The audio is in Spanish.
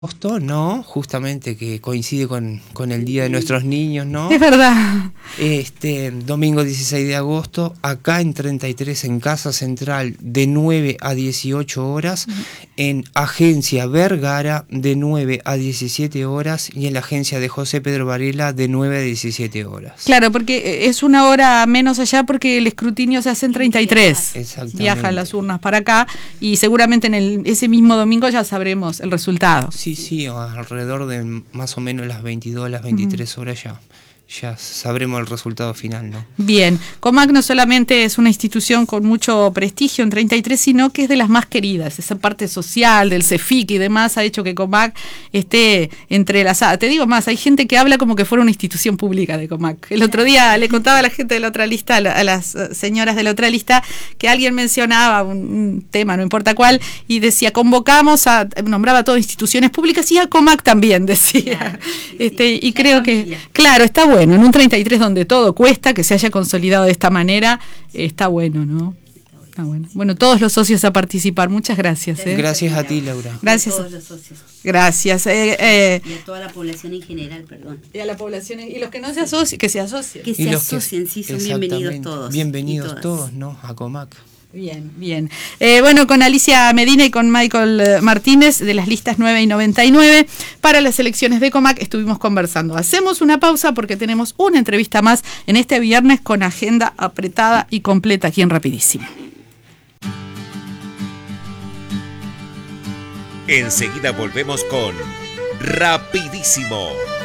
Agosto, ¿no? Justamente que coincide con el Día de Nuestros Niños, ¿no? Es verdad. Domingo 16 de agosto, acá en 33, en Casa Central, de 9 a 18 horas, en Agencia Vergara, de 9 a 17 horas, y en la agencia de José Pedro Varela, de 9 a 17 horas. Claro, porque es una hora menos allá porque el escrutinio se hace en 33. Exactamente. Viajan las urnas para acá y seguramente en ese mismo domingo ya sabremos el resultado. Sí, alrededor de más o menos las 22, las 23 horas ya sabremos el resultado final, ¿no? Bien, COMAC no solamente es una institución con mucho prestigio en 33, sino que es de las más queridas. Esa parte social del CEFIC y demás ha hecho que COMAC esté entrelazada. Te digo más, hay gente que habla como que fuera una institución pública de COMAC. El otro día le contaba a la gente de la otra lista, a las señoras de la otra lista, que alguien mencionaba un tema, no importa cuál, y decía, nombraba a todas instituciones públicas y a COMAC también, decía. Y creo que, claro, está bueno. En un 33 donde todo cuesta, que se haya consolidado de esta manera, está bueno, ¿no? Está bueno. Bueno, todos los socios a participar. Muchas gracias. Gracias a ti, Laura. Gracias. A todos los socios. Gracias. Y a toda la población en general, perdón. Y a la población, y los que no se asocien, que se asocien. Que se asocien, sí, son bienvenidos todos. Bienvenidos todos, ¿no? A COMAC. Bien. Bueno, con Alicia Medina y con Michael Martínez de las listas 9 y 99 para las elecciones de COMAC estuvimos conversando. Hacemos una pausa porque tenemos una entrevista más en este viernes con agenda apretada y completa aquí en Rapidísimo. Enseguida volvemos con Rapidísimo.